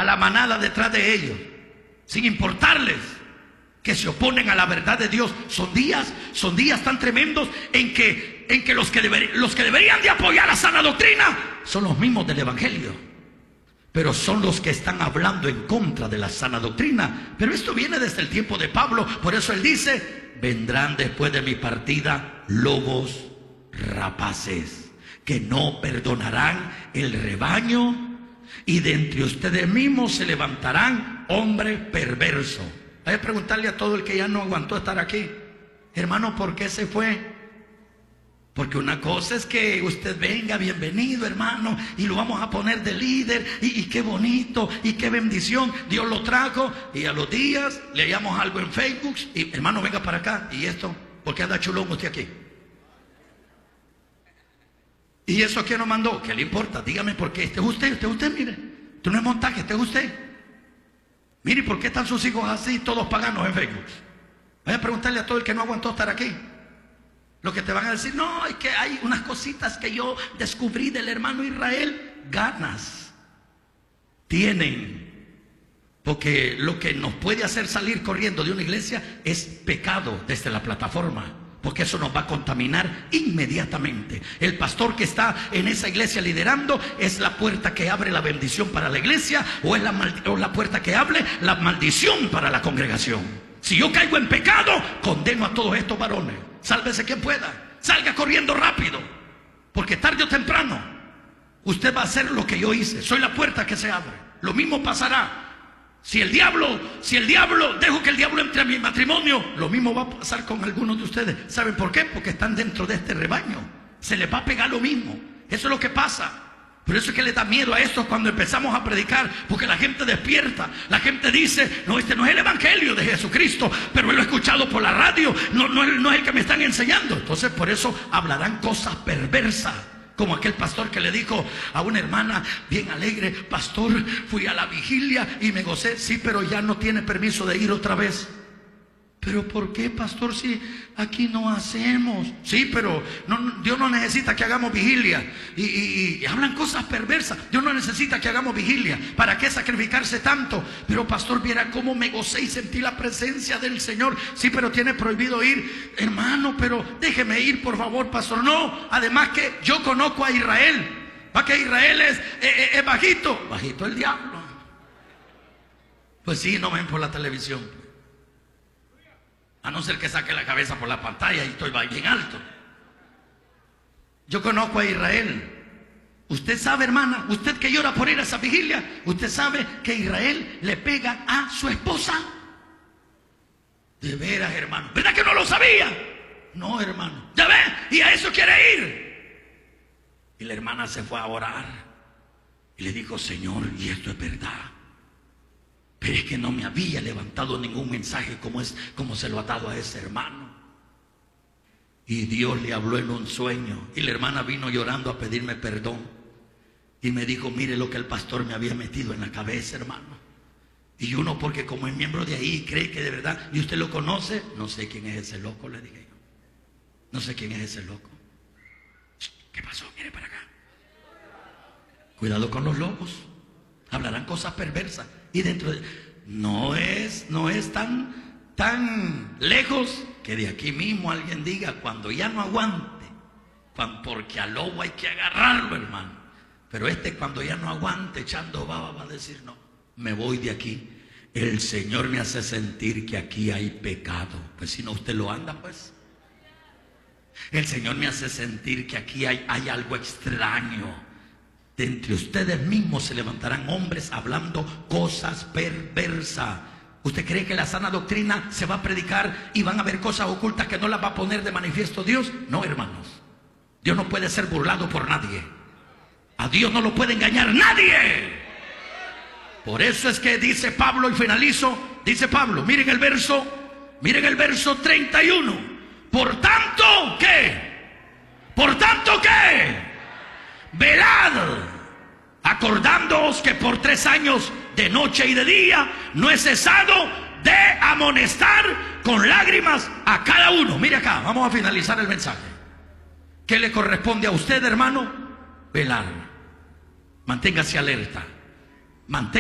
a la manada detrás de ellos, sin importarles que se oponen a la verdad de Dios. Son días tan tremendos en que los que deberían de apoyar la sana doctrina son los mismos del evangelio, pero son los que están hablando en contra de la sana doctrina. Pero esto viene desde el tiempo de Pablo. Por eso él dice: vendrán después de mi partida lobos rapaces, que no perdonarán el rebaño, y de entre ustedes mismos se levantarán hombres perversos. Hay que preguntarle a todo el que ya no aguantó estar aquí: hermano, ¿por qué se fue? Porque una cosa es que usted venga, bienvenido hermano, y lo vamos a poner de líder, y qué bonito, y qué bendición, Dios lo trajo, y a los días leíamos algo en Facebook, y hermano, venga para acá, y esto, ¿por qué anda chulón usted aquí? ¿Y eso quién nos mandó? ¿Qué le importa? Dígame por qué. Este es usted, mire, esto no es montaje, este es usted. Mire, ¿por qué están sus hijos así, todos paganos en Facebook? Vaya a preguntarle a todo el que no aguantó estar aquí. Lo que te van a decir: no, es que hay unas cositas que yo descubrí del hermano Israel. Ganas tienen, porque lo que nos puede hacer salir corriendo de una iglesia es pecado desde la plataforma, porque eso nos va a contaminar inmediatamente. El pastor que está en esa iglesia liderando es la puerta que abre la bendición para la iglesia, o es la puerta que abre la maldición para la congregación. Si yo caigo en pecado, condeno a todos estos varones. Sálvese quien pueda, salga corriendo rápido, porque tarde o temprano usted va a hacer lo que yo hice. Soy la puerta que se abre. Lo mismo pasará. Si el diablo, dejo que el diablo entre a mi matrimonio, lo mismo va a pasar con algunos de ustedes. ¿Saben por qué? Porque están dentro de este rebaño. Se les va a pegar lo mismo. Eso es lo que pasa. Por eso es que le da miedo a esto cuando empezamos a predicar, porque la gente despierta. La gente dice: no, este no es el evangelio de Jesucristo, pero él lo he escuchado por la radio, no es el que me están enseñando. Entonces por eso hablarán cosas perversas, como aquel pastor que le dijo a una hermana bien alegre: pastor, fui a la vigilia y me gocé. Sí, pero ya no tiene permiso de ir otra vez. ¿Pero por qué, pastor, si aquí no hacemos? Sí, pero Dios no necesita que hagamos vigilia. Y hablan cosas perversas. Dios no necesita que hagamos vigilia. ¿Para qué sacrificarse tanto? Pero pastor, viera cómo me gocé y sentí la presencia del Señor. Sí, pero tiene prohibido ir. Hermano, pero déjeme ir, por favor, pastor. No, además que yo conozco a Israel. ¿Para que Israel es bajito? Bajito el diablo. Pues sí, no ven por la televisión. A no ser que saque la cabeza por la pantalla y estoy bien alto. Yo conozco a Israel. Usted sabe, hermana, usted que llora por ir a esa vigilia, usted sabe que Israel le pega a su esposa. De veras, hermano. ¿Verdad que no lo sabía? No, hermano. ¿Ya ve? Y a eso quiere ir. Y la hermana se fue a orar y le dijo: Señor, y esto es verdad. Pero es que no me había levantado ningún mensaje como se lo ha dado a ese hermano. Y Dios le habló en un sueño. Y la hermana vino llorando a pedirme perdón. Y me dijo: mire lo que el pastor me había metido en la cabeza, hermano. Y uno, porque como es miembro de ahí, cree que de verdad. ¿Y usted lo conoce? No sé quién es ese loco, le dije yo. No sé quién es ese loco. ¿Qué pasó? Mire para acá. Cuidado con los locos. Hablarán cosas perversas. Y dentro de... No es tan lejos que de aquí mismo alguien diga: cuando ya no aguante, porque al lobo hay que agarrarlo, hermano. Pero cuando ya no aguante echando baba, va a decir: no, me voy de aquí. El Señor me hace sentir que aquí hay pecado. Pues si no, usted lo anda, pues. El Señor me hace sentir que aquí hay algo extraño. De entre ustedes mismos se levantarán hombres hablando cosas perversas. ¿Usted cree que la sana doctrina se va a predicar y van a haber cosas ocultas que no las va a poner de manifiesto Dios? No, hermanos. Dios no puede ser burlado por nadie. A Dios no lo puede engañar nadie. Por eso es que dice Pablo, y finalizo, dice Pablo, miren el verso 31. Por tanto, ¿qué? Velad, acordándoos que por 3 años de noche y de día no he cesado de amonestar con lágrimas a cada uno. Mire acá, vamos a finalizar el mensaje. ¿Qué le corresponde a usted, hermano? Velar. Manténgase alerta.